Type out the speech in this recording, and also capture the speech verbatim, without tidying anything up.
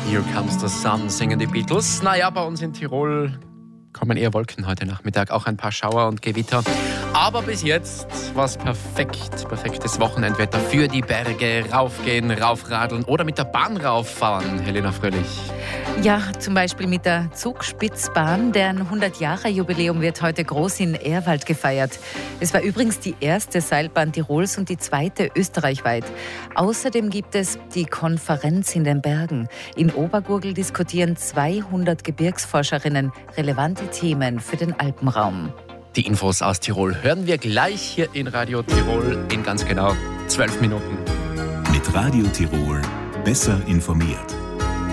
Here Comes the Sun singen die Beatles. Naja, bei uns in Tirol kommen eher Wolken heute Nachmittag, auch ein paar Schauer und Gewitter. Aber bis jetzt war es perfekt, perfektes Wochenendwetter für die Berge. Raufgehen, raufradeln oder mit der Bahn rauffahren, Helena Fröhlich. Ja, zum Beispiel mit der Zugspitzbahn. Deren hundert-Jahre-Jubiläum wird heute groß in Ehrwald gefeiert. Es war übrigens die erste Seilbahn Tirols und die zweite österreichweit. Außerdem gibt es die Konferenz in den Bergen. In Obergurgl diskutieren zweihundert Gebirgsforscherinnen relevante Themen für den Alpenraum. Die Infos aus Tirol hören wir gleich hier in Radio Tirol in ganz genau zwölf Minuten. Mit Radio Tirol besser informiert.